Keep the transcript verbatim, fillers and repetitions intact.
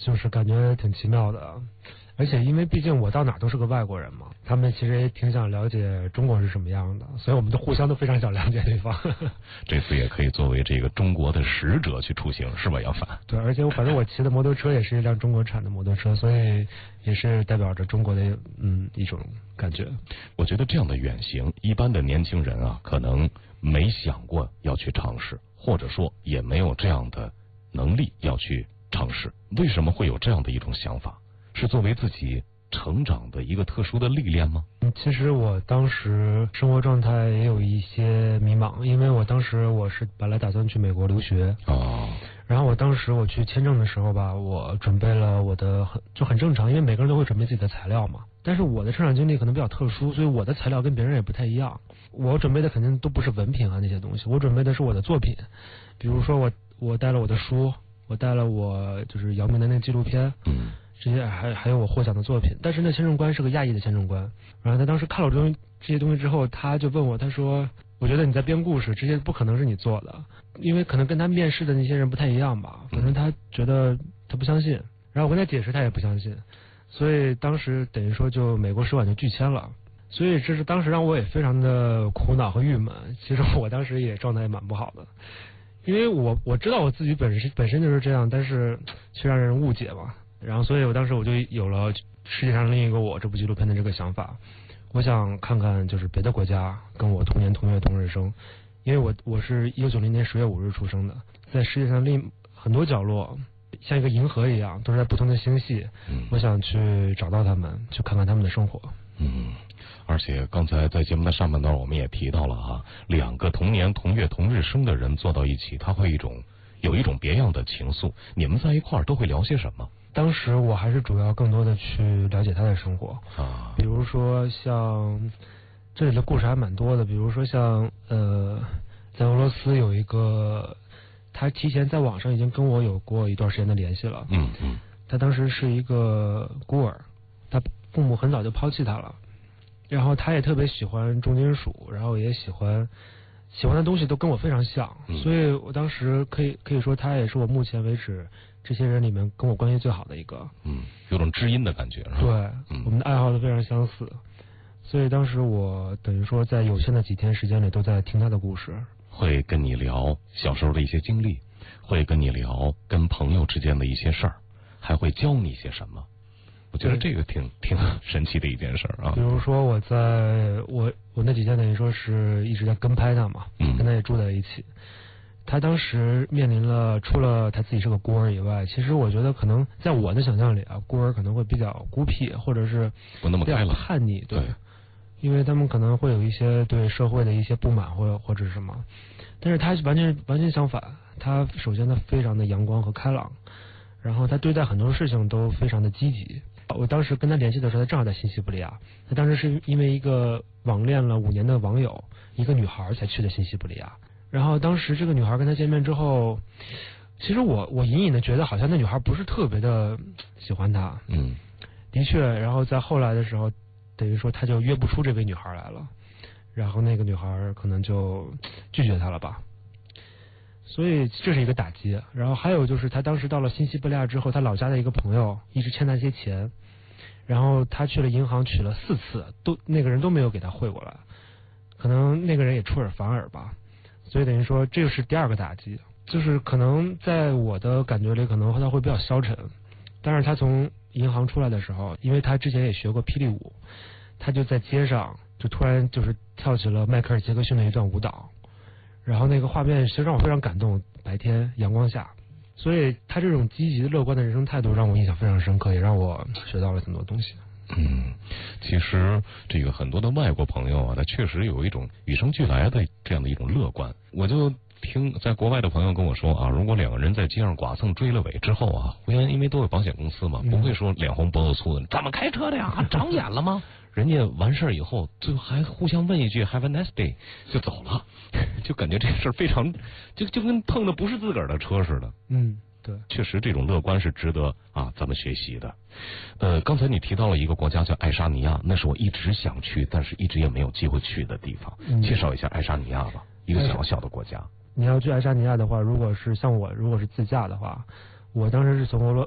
就是感觉挺奇妙的。而且因为毕竟我到哪都是个外国人嘛，他们其实也挺想了解中国是什么样的，所以我们都互相都非常想了解对方。 这次也可以作为这个中国的使者去出行，是吧，杨帆？ 对，而且我反正我骑的摩托车也是一辆中国产的摩托车，所以也是代表着中国的嗯一种感觉。 我觉得这样的远行，一般的年轻人啊，可能没想过要去尝试，或者说也没有这样的能力要去尝试。为什么会有这样的一种想法？是作为自己成长的一个特殊的历练吗？ 嗯，其实我当时生活状态也有一些迷茫，因为我当时我是本来打算去美国留学哦， 然后我当时我去签证的时候吧，我准备了我的很就很正常，因为每个人都会准备自己的材料嘛。但是我的成长经历可能比较特殊，所以我的材料跟别人也不太一样。我准备的肯定都不是文凭啊那些东西，我准备的是我的作品，比如说我我带了我的书，我带了我就是姚明的那个纪录片， 嗯。 这些还还有我获奖的作品，但是那签证官是个亚裔的签证官，然后他当时看了我这东西这些东西之后，他就问我，他说：“我觉得你在编故事，这些不可能是你做的，因为可能跟他面试的那些人不太一样吧，反正他觉得他不相信。”然后我跟他解释，他也不相信，所以当时等于说就美国使馆就拒签了，所以这是当时让我也非常的苦恼和郁闷。其实我当时也状态也蛮不好的，因为我我知道我自己本身本身就是这样，但是却让人误解嘛。然后，所以我当时我就有了世界上另一个我这部纪录片的这个想法，我想看看就是别的国家跟我同年同月同日生，因为我我是一九九零年十月五日出生的，在世界上另很多角落，像一个银河一样，都是在不同的星系， 嗯、 我想去找到他们，去看看他们的生活。 嗯，而且刚才在节目的上半段我们也提到了哈，两个同年同月同日生的人坐到一起，他会一种有一种别样的情愫。你们在一块儿都会聊些什么？ 当时我还是主要更多的去了解他的生活啊， 比如说像这里的故事还蛮多的，比如说像呃，在俄罗斯有一个，他提前在网上已经跟我有过一段时间的联系了。 嗯嗯， 他当时是一个孤儿，他父母很早就抛弃他了，然后他也特别喜欢重金属，然后也喜欢喜欢的东西都跟我非常像， 嗯、 所以我当时可以可以说他也是我目前为止这些人里面跟我关系最好的一个。 嗯，有种知音的感觉是吧？ 对、 嗯， 我们的爱好都非常相似，所以当时我等于说在有限的几天时间里都在听他的故事， 会跟你聊小时候的一些经历，会跟你聊跟朋友之间的一些事儿，还会教你些什么。我觉得这个挺挺神奇的一件事啊。 比如说我在我我那几天等于说是一直在跟拍他嘛， 嗯， 跟他也住在一起。他当时面临了除了他自己是个孤儿以外，其实我觉得可能在我的想象里啊，孤儿可能会比较孤僻，或者是不那么开朗、 叛逆，对， 对， 因为他们可能会有一些对社会的一些不满或者或者什么，但是他完全完全相反，他首先他非常的阳光和开朗，然后他对待很多事情都非常的积极。我当时跟他联系的时候，他正好在新西伯利亚，他当时是因为一个网恋了五年的网友，一个女孩才去的新西伯利亚。然后当时这个女孩跟他见面之后，其实我我隐隐的觉得好像那女孩不是特别的喜欢他。 嗯， 的确，然后在后来的时候，等于说他就约不出这位女孩来了，然后那个女孩可能就拒绝他了吧。所以这是一个打击。然后还有就是他当时到了新西伯利亚之后，他老家的一个朋友一直欠他一些钱，然后他去了银行取了四次，都那个人都没有给他汇过来，可能那个人也出尔反尔吧。所以等于说这个是第二个打击，就是可能在我的感觉里可能他会比较消沉，但是他从银行出来的时候，因为他之前也学过霹雳舞，他就在街上就突然就是跳起了迈克尔·杰克逊的一段舞蹈，然后那个画面其实让我非常感动，白天阳光下，所以他这种积极乐观的人生态度让我印象非常深刻，也让我学到了很多东西。 嗯，其实这个很多的外国朋友啊，他确实有一种与生俱来的这样的一种乐观。我就听在国外的朋友跟我说啊，如果两个人在街上剐蹭追了尾之后啊，互相因为都有保险公司嘛，不会说脸红脖子粗的，怎么开车的呀？长眼了吗？人家完事儿以后，最后还互相问一句 Have a nice day 就走了，就感觉这事儿非常，就就跟碰的不是自个儿的车似的。 嗯。对， 确实这种乐观是值得啊咱们学习的。呃，刚才你提到了一个国家叫爱沙尼亚，那是我一直想去，但是一直也没有机会去的地方。嗯、介绍一下爱沙尼亚吧，一个小小的国家。 你要去爱沙尼亚的话，如果是像我，如果是自驾的话，我当时是从俄罗